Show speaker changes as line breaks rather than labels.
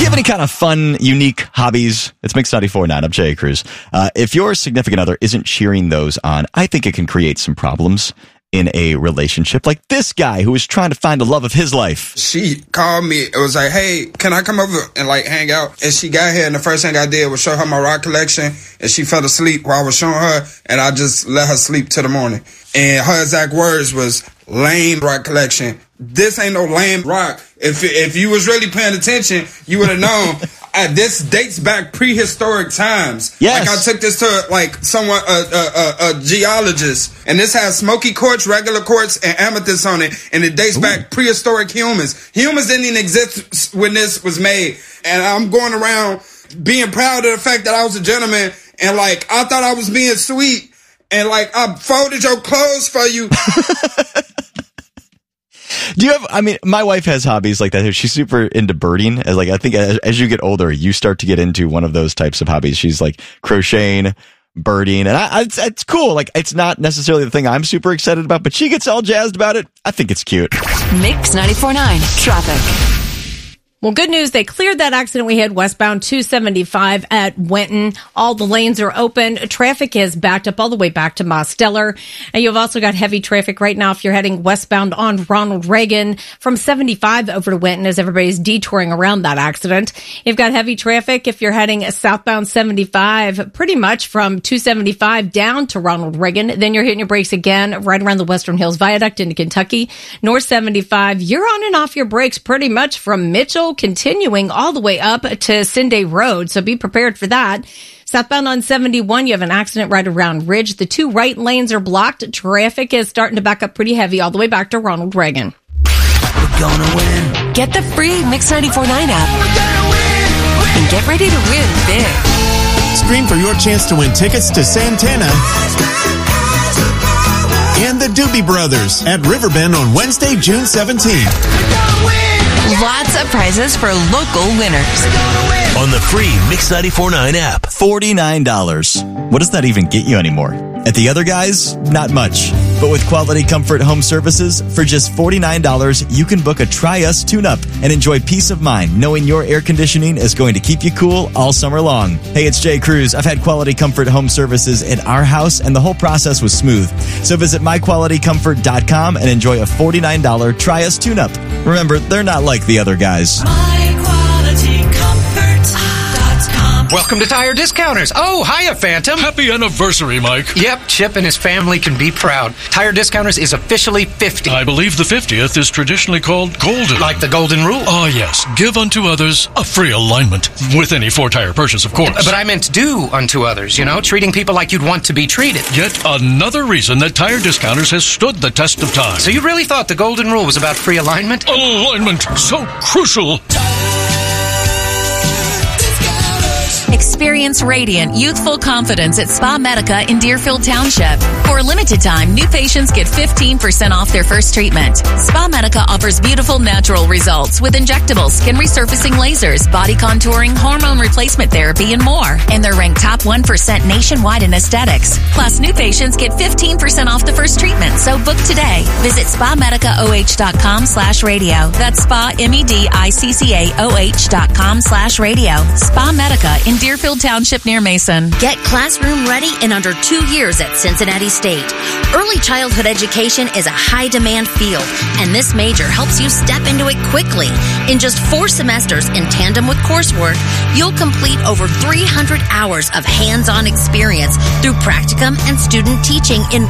you have any kind of fun, unique hobbies? It's Mix 94.9. I'm Jay Cruz. If your significant other isn't cheering those on, I think it can create some problems in a relationship, like this guy who was trying to find the love of his life.
She called me. It was like, hey, can I come over and like hang out? And she got here, and the first thing I did was show her my rock collection, and she fell asleep while I was showing her, and I just let her sleep till the morning. And her exact words was, lame rock collection. This ain't no lame rock. If you was really paying attention, you would have known. This dates back prehistoric times.
Yes.
Like I took this to like someone, a geologist, and this has smoky quartz, regular quartz, and amethyst on it, and it dates back prehistoric humans. Humans didn't even exist when this was made, and I'm going around being proud of the fact that I was a gentleman, and like I thought I was being sweet, and like I folded your clothes for you.
Do you have, I mean, my wife has hobbies like that. She's super into birding. Like, I think as you get older, you start to get into one of those types of hobbies. She's like crocheting, birding, and it's cool. Like, it's not necessarily the thing I'm super excited about, but she gets all jazzed about it. I think it's cute.
Mix 94.9 Traffic.
Well, good news. They cleared that accident we had westbound 275 at Winton. All the lanes are open. Traffic is backed up all the way back to Mosteller. And you've also got heavy traffic right now if you're heading westbound on Ronald Reagan from 75 over to Winton as everybody's detouring around that accident. You've got heavy traffic if you're heading southbound 75, pretty much from 275 down to Ronald Reagan. Then you're hitting your brakes again right around the Western Hills Viaduct into Kentucky. North 75, you're on and off your brakes pretty much from Mitchell, continuing all the way up to Cinday Road, so be prepared for that. Southbound on 71, you have an accident right around Ridge. The two right lanes are blocked. Traffic is starting to back up pretty heavy all the way back to Ronald Reagan.
We're gonna win. Get the free Mix 94.9 app and get ready to win big.
Stream for your chance to win tickets to Santana and the Doobie Brothers at Riverbend on Wednesday, June 17th.
Lots of prizes for local winners.
On the free Mix 94.9 app.
$49. What does that even get you anymore? At the other guys, not much. But with Quality Comfort Home Services, for just $49, you can book a Try Us tune-up and enjoy peace of mind knowing your air conditioning is going to keep you cool all summer long. Hey, it's Jay Cruz. I've had Quality Comfort Home Services at our house, and the whole process was smooth. So visit myqualitycomfort.com and enjoy a $49 Try Us tune-up. Remember, they're not like the other guys.
Welcome to Tire Discounters. Oh, hiya, Phantom.
Happy anniversary, Mike.
Yep, Chip and his family can be proud. Tire Discounters is officially 50.
I believe the 50th is traditionally called golden.
Like the golden rule.
Oh, yes. Give unto others a free alignment. With any 4-tire purchase, of course.
But I meant do unto others, treating people like you'd want to be treated.
Yet another reason that Tire Discounters has stood the test of time.
So you really thought the golden rule was about free alignment?
Alignment, so crucial.
Experience radiant, youthful confidence at Spa Medica in Deerfield Township. For a limited time, new patients get 15% off their first treatment. Spa Medica offers beautiful natural results with injectables, skin resurfacing lasers, body contouring, hormone replacement therapy, and more. And they're ranked top 1% nationwide in aesthetics. Plus, new patients get 15% off the first treatment. So book today. Visit SpaMedicaOH.com/radio. That's Spa MEDICCAOH.com/radio. Spa Medica in Deerfield Township near Mason.
Get classroom ready in under 2 years at Cincinnati State. Early childhood education is a high demand field, and this major helps you step into it quickly. In just 4 semesters in tandem with coursework, you'll complete over 300 hours of hands-on experience through practicum and student teaching in